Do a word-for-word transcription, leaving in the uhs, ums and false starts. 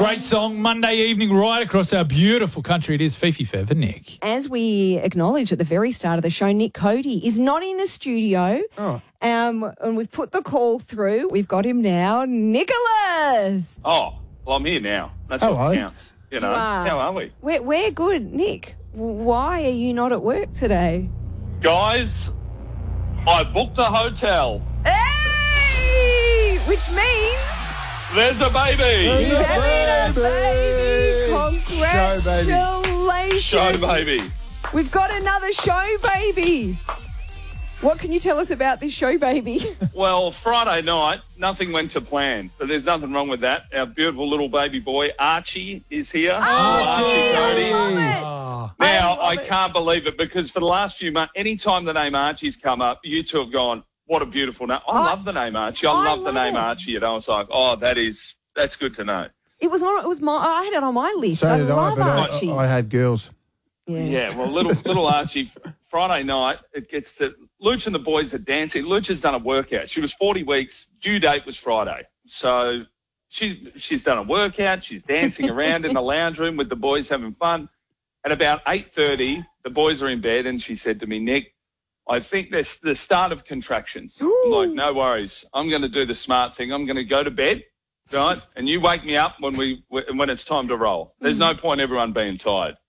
Great song, Monday evening, right across our beautiful country. It is Fifi Fever, Nick. As we acknowledged at the very start of the show, Nick Cody is not in the studio. Oh. Um, and we've put the call through. We've got him now. Nicholas! Oh, well, I'm here now. That's Hello. what counts. You know, You are. how are we? We're, we're good. Nick, why are you not at work today? Guys, I booked a hotel. Hey! Which means There's a baby. he's having a baby. Show baby. Congratulations. Show baby. We've got another show baby. What can you tell us about this show baby? Well, Friday night, nothing went to plan, but there's nothing wrong with that. Our beautiful little baby boy, Archie, is here. Archie, Archie I Cody. love it. Oh, Now, I I, love it. can't believe it because for the last few months, any time the name Archie's come up, you two have gone, what a beautiful name. I, I- love the name Archie. I, I love the love name it. Archie. You know, it's like, oh, that is, that's good to know. It was on. It was my. I had it on my list. So I did I, love but Archie. I, I had girls. yeah. Yeah, well, little little Archie, Friday night, it gets to, Luch and the boys are dancing. Luch has done a workout. She was forty weeks. Due date was Friday. So she's, she's done a workout. She's dancing around in the lounge room with the boys having fun. At about eight thirty, the boys are in bed and she said to me, Nick, I think that's the start of contractions. I'm like, no worries. I'm going to do the smart thing. I'm going to go to bed, right? And you wake me up when we when it's time to roll. There's no point everyone being tired.